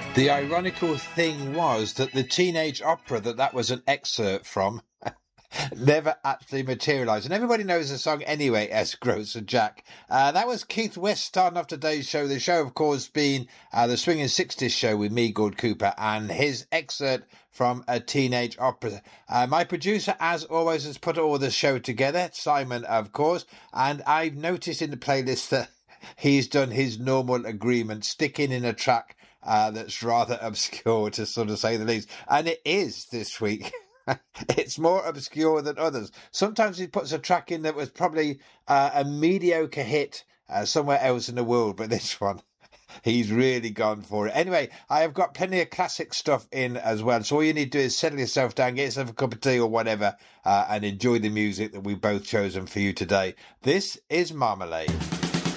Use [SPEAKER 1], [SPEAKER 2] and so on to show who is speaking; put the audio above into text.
[SPEAKER 1] The ironical thing was that the teenage opera that was an excerpt from never actually materialised. And everybody knows the song anyway, S. Grocer Jack. That was Keith West starting off today's show. The show, of course, being the Swinging 60s show with me, Gord Cooper, and his excerpt from a teenage opera. My producer, as always, has put all the show together, Simon, of course, and I've noticed in the playlist that he's done his normal agreement, sticking in a track that's rather obscure, to sort of say the least. And it is this week. It's more obscure than others. Sometimes he puts a track in that was probably a mediocre hit somewhere else in the world, but this one, he's really gone for it. Anyway, I have got plenty of classic stuff in as well. So all you need to do is settle yourself down, get yourself a cup of tea or whatever, and enjoy the music that we've both chosen for you today. This is Marmalade.